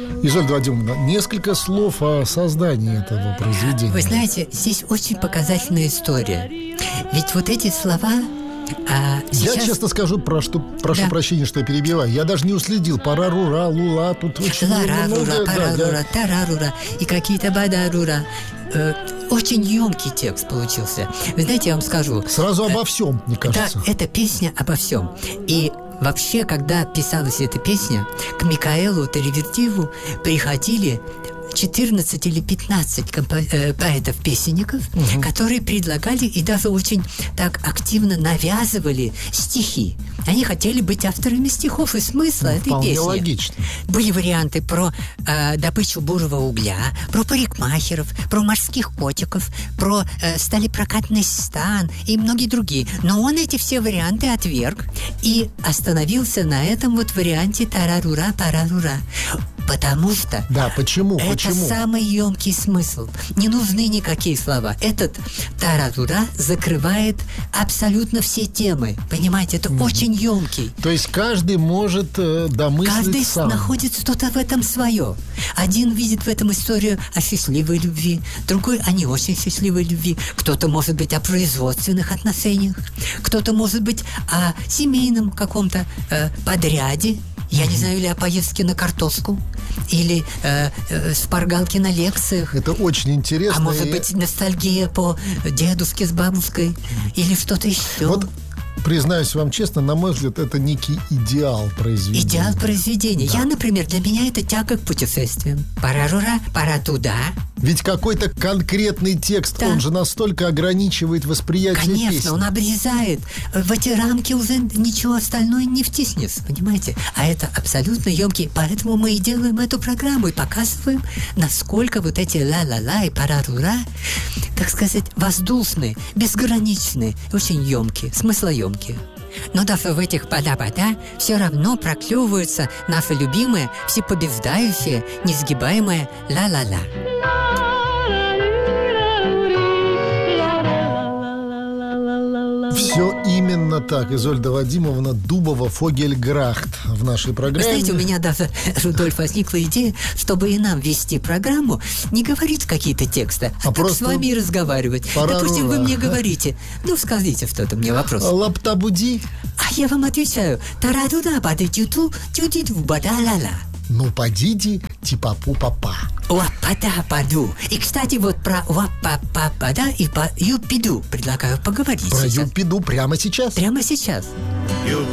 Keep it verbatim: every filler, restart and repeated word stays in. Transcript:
Изольда Вадимовна, несколько слов о создании этого произведения. Вы знаете, здесь очень показательная история. Ведь вот эти слова... А сейчас... Я честно скажу, про что, прошу да. прощения, что я перебиваю. Я даже не уследил. Парарура, лула, тут очень Ларарура, парарура, да, тарарура и какие-то бадарура. Э, очень емкий текст получился. Вы знаете, я вам скажу. Сразу обо всем, мне кажется. Да, это песня обо всем. И вообще, когда писалась эта песня, к Микаэлу Таривердиеву приходили четырнадцать или пятнадцать компо- э, поэтов-песенников, угу. которые предлагали и даже очень так активно навязывали стихи. Они хотели быть авторами стихов и смысла ну, этой вполне песни. Логично. Были варианты про э, добычу бурого угля, про парикмахеров, про морских котиков, про э, сталепрокатный стан и многие другие. Но он эти все варианты отверг и остановился на этом вот варианте тарарура, парарура. Потому что да, почему? это почему? самый емкий смысл. Не нужны никакие слова. Этот тарарура закрывает абсолютно все темы. Понимаете, это mm-hmm. очень емкий. То есть каждый может э, домыслить каждый сам. находит что-то в этом свое. Один видит в этом историю о счастливой любви, другой о не очень счастливой любви. Кто-то может быть о производственных отношениях, кто-то может быть о семейном каком-то э, подряде. Я не знаю, или о поездке на картошку, или э, э, шпаргалки на лекциях. Это очень интересно. А может и... быть, ностальгия по дедушке с бабушкой, или что-то еще. Вот, признаюсь вам честно, на мой взгляд, это некий идеал произведения. Идеал произведения. Да. Я, например, для меня это тяга к путешествиям. Пора рура, пора туда. Ведь какой-то конкретный текст, да. он же настолько ограничивает восприятие Конечно, песни. он обрезает. В эти рамки уже ничего остальное не втиснешь, понимаете? А это абсолютно емкий. Поэтому мы и делаем эту программу и показываем, насколько вот эти ла-ла-ла и пара-рура, так сказать, воздушные, безграничные, очень емкие, смыслоемкие. Но даже в этих бада-бада все равно проклевываются наши любимые, всепобеждающие, несгибаемые ла-ла-ла. Все именно так. Изольда Вадимовна Дубова, Фогельграхт в нашей программе. Вы знаете, у меня даже, Рудольф, возникла идея, чтобы и нам вести программу, не говорить какие-то тексты, а, а так с вами и разговаривать. Допустим, вы мне говорите, ну, скажите что-то мне вопрос. Лаптабуди. А я вам отвечаю, тарадуда бады-тюту, тютиту бада-ла-ла. Ну, подиди, типа пу-папа. Уаппада-паду. И, кстати, вот про уаппа-па-пада и по юпиду предлагаю поговорить. Про сейчас. юпиду прямо сейчас? Прямо сейчас.